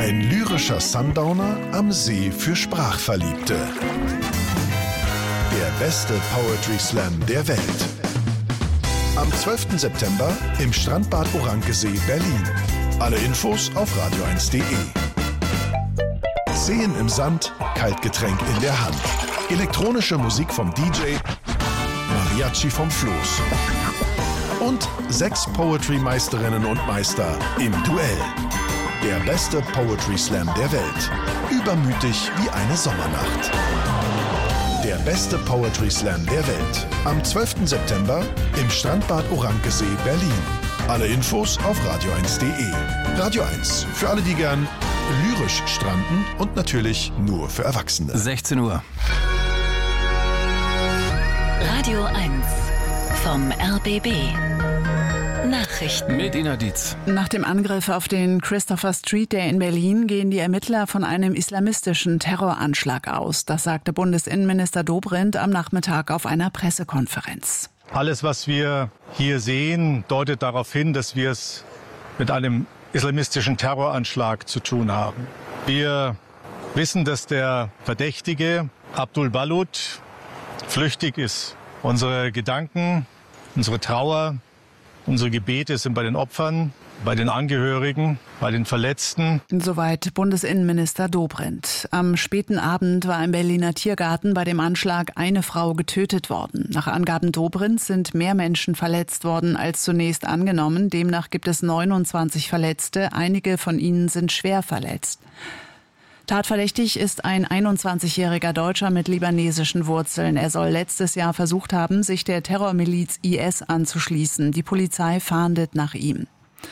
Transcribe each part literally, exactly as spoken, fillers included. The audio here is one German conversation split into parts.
Ein lyrischer Sundowner am See für Sprachverliebte. Der beste Poetry Slam der Welt. Am zwölften September im Strandbad Orankesee, Berlin. Alle Infos auf radio eins punkt de. Seen im Sand, Kaltgetränk in der Hand. Elektronische Musik vom D J, Mariachi vom Floß. Und sechs Poetry-Meisterinnen und Meister im Duell. Der beste Poetry Slam der Welt. Übermütig wie eine Sommernacht. Der beste Poetry Slam der Welt. Am zwölften September im Strandbad Orankesee, Berlin. Alle Infos auf radio eins punkt de. Radio eins, für alle, die gern lyrisch stranden und natürlich nur für Erwachsene. sechzehn Uhr. Radio eins vom R B B. Nachrichten mit Ina Dietz. Nach dem Angriff auf den Christopher Street Day in Berlin gehen die Ermittler von einem islamistischen Terroranschlag aus. Das sagte Bundesinnenminister Dobrindt am Nachmittag auf einer Pressekonferenz. Alles, was wir hier sehen, deutet darauf hin, dass wir es mit einem islamistischen Terroranschlag zu tun haben. Wir wissen, dass der Verdächtige Abdul Balut flüchtig ist. Unsere Gedanken, unsere Trauer, unsere Gebete sind bei den Opfern, bei den Angehörigen, bei den Verletzten. Soweit Bundesinnenminister Dobrindt. Am späten Abend war im Berliner Tiergarten bei dem Anschlag eine Frau getötet worden. Nach Angaben Dobrindts sind mehr Menschen verletzt worden als zunächst angenommen. Demnach gibt es neunundzwanzig Verletzte. Einige von ihnen sind schwer verletzt. Tatverdächtig ist ein einundzwanzigjähriger Deutscher mit libanesischen Wurzeln. Er soll letztes Jahr versucht haben, sich der Terrormiliz I S anzuschließen. Die Polizei fahndet nach ihm.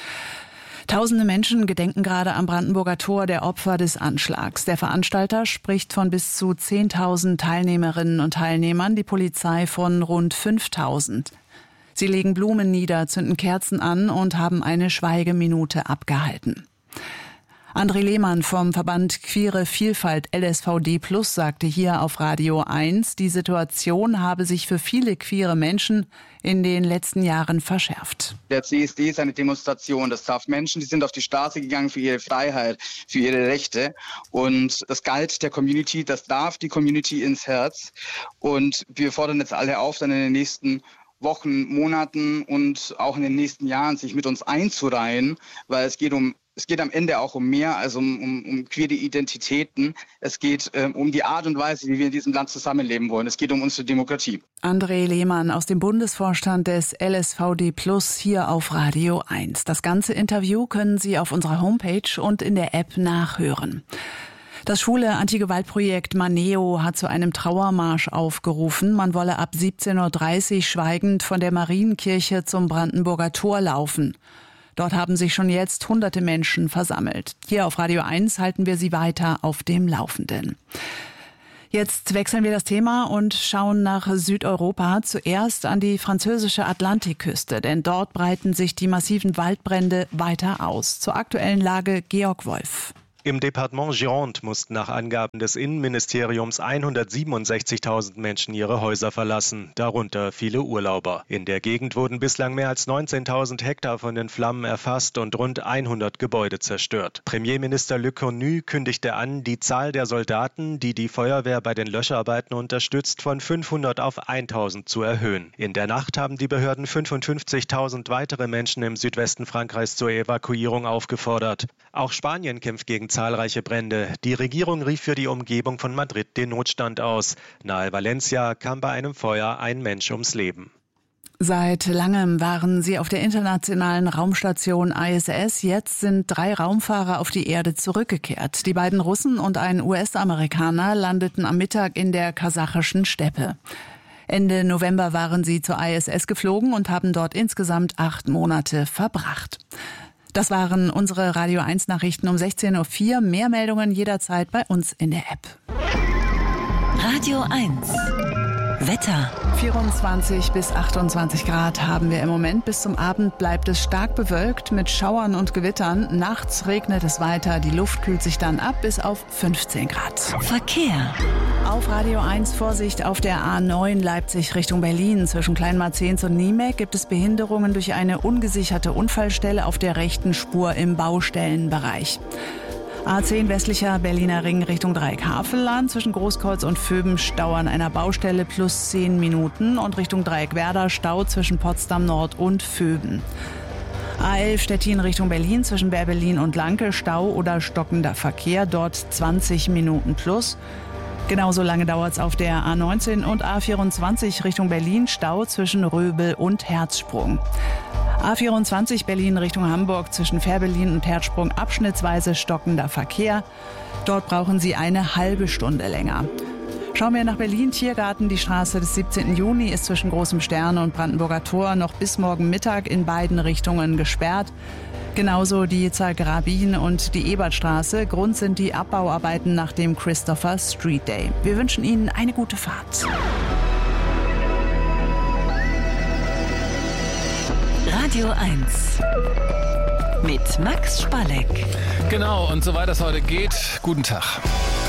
Tausende Menschen gedenken gerade am Brandenburger Tor der Opfer des Anschlags. Der Veranstalter spricht von bis zu zehntausend Teilnehmerinnen und Teilnehmern, die Polizei von rund fünftausend. Sie legen Blumen nieder, zünden Kerzen an und haben eine Schweigeminute abgehalten. André Lehmann vom Verband Queere Vielfalt L S V D Plus sagte hier auf Radio eins, die Situation habe sich für viele queere Menschen in den letzten Jahren verschärft. Der C S D ist eine Demonstration. Das traf Menschen, die sind auf die Straße gegangen für ihre Freiheit, für ihre Rechte. Und das galt der Community, das darf die Community ins Herz. Und wir fordern jetzt alle auf, dann in den nächsten Wochen, Monaten und auch in den nächsten Jahren sich mit uns einzureihen, weil es geht um Es geht am Ende auch um mehr, also um, um, um queere Identitäten. Es geht ähm, um die Art und Weise, wie wir in diesem Land zusammenleben wollen. Es geht um unsere Demokratie. André Lehmann aus dem Bundesvorstand des L S V D Plus hier auf Radio eins. Das ganze Interview können Sie auf unserer Homepage und in der App nachhören. Das schwule Antigewaltprojekt Maneo hat zu einem Trauermarsch aufgerufen. Man wolle ab siebzehn Uhr dreißig schweigend von der Marienkirche zum Brandenburger Tor laufen. Dort haben sich schon jetzt hunderte Menschen versammelt. Hier auf Radio eins halten wir Sie weiter auf dem Laufenden. Jetzt wechseln wir das Thema und schauen nach Südeuropa, zuerst an die französische Atlantikküste, denn dort breiten sich die massiven Waldbrände weiter aus. Zur aktuellen Lage Georg Wolf. Im Departement Gironde mussten nach Angaben des Innenministeriums hundertsiebenundsechzigtausend Menschen ihre Häuser verlassen, darunter viele Urlauber. In der Gegend wurden bislang mehr als neunzehntausend Hektar von den Flammen erfasst und rund hundert Gebäude zerstört. Premierminister Le Cornu kündigte an, die Zahl der Soldaten, die die Feuerwehr bei den Löscharbeiten unterstützt, von fünfhundert auf tausend zu erhöhen. In der Nacht haben die Behörden fünfundfünfzigtausend weitere Menschen im Südwesten Frankreichs zur Evakuierung aufgefordert. Auch Spanien kämpft gegen zahlreiche Brände. Die Regierung rief für die Umgebung von Madrid den Notstand aus. Nahe Valencia kam bei einem Feuer ein Mensch ums Leben. Seit langem waren sie auf der internationalen Raumstation I S S. Jetzt sind drei Raumfahrer auf die Erde zurückgekehrt. Die beiden Russen und ein U S-Amerikaner landeten am Mittag in der kasachischen Steppe. Ende November waren sie zur I S S geflogen und haben dort insgesamt acht Monate verbracht. Das waren unsere Radio eins Nachrichten um sechzehn Uhr vier. Mehr Meldungen jederzeit bei uns in der App. Radio eins. Wetter. vierundzwanzig bis achtundzwanzig Grad haben wir im Moment. Bis zum Abend bleibt es stark bewölkt mit Schauern und Gewittern. Nachts regnet es weiter. Die Luft kühlt sich dann ab bis auf fünfzehn Grad. Verkehr. Auf Radio eins Vorsicht auf der A neun Leipzig Richtung Berlin. Zwischen Kleinmarzehns und Niemek gibt es Behinderungen durch eine ungesicherte Unfallstelle auf der rechten Spur im Baustellenbereich. A zehn westlicher Berliner Ring Richtung Dreieck-Havelland. Zwischen Großkreuz und Vöben Stau an einer Baustelle plus zehn Minuten. Und Richtung Dreieck-Werder Stau zwischen Potsdam Nord und Vöben. A elf Stettin Richtung Berlin zwischen Bärbelin und Lanke Stau oder stockender Verkehr. Dort zwanzig Minuten plus. Genauso lange dauert es auf der A neunzehn und A vierundzwanzig Richtung Berlin. Stau zwischen Röbel und Herzsprung. A vierundzwanzig Berlin Richtung Hamburg zwischen Fährberlin und Herzsprung abschnittsweise stockender Verkehr. Dort brauchen Sie eine halbe Stunde länger. Schauen wir nach Berlin. Tiergarten, die Straße des siebzehnten Juni ist zwischen Großem Stern und Brandenburger Tor noch bis morgen Mittag in beiden Richtungen gesperrt. Genauso die Zagrabin und die Ebertstraße. Grund sind die Abbauarbeiten nach dem Christopher Street Day. Wir wünschen Ihnen eine gute Fahrt. Radio eins mit Max Spalleck. Genau, und soweit es heute geht, guten Tag.